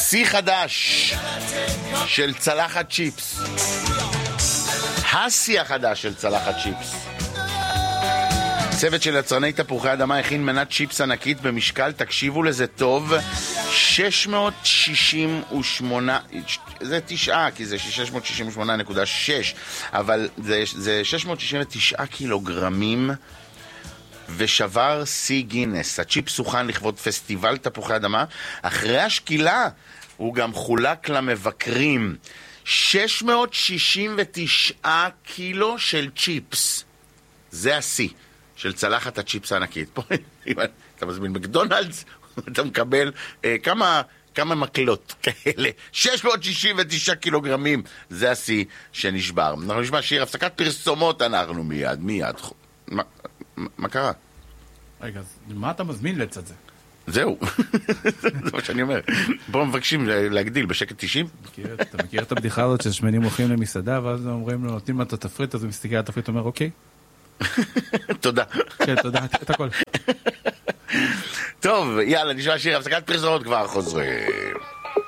שיא חדש של צלחת צ'יפס. השיא החדש של צלחת צ'יפס. צוות של יצרני תפוחי אדמה הכין מנת צ'יפס ענקית במשקל, תקשיבו לזה טוב, 668, זה 9, כי זה 668.6, אבל זה 669 קילוגרמים, ושבר סי גינס. הצ'יפס הוכן לכבוד פסטיבל תפוחי אדמה. אחרי השקילה הוא גם חולק למבקרים. 669 קילו של צ'יפס. זה השיא של צלחת הצ'יפס הענקית. פה, אם אתה מזמין מקדונלדס, אתה מקבל כמה מקלות כאלה. 669 קילוגרמים. זה השיא שנשבר. אנחנו נשמע שיר הפסקת פרסומות, אנחנו מיד. מה קרה? רגע, אז מה אתה מזמין לצד זה? זהו, זה מה שאני אומר. פה מבקשים להגדיל בשקט 90. אתה מכיר את הבדיחה הזאת ששמנים הולכים למסעדה ואז אומרים לו, נותנים לו את התפריט, אז הוא מסתכל על התפריט ואומר, אוקיי. תודה. כן, תודה, את הכל. טוב, יאללה, נשמע שיר הפסקת פרסומות, כבר חוזרים.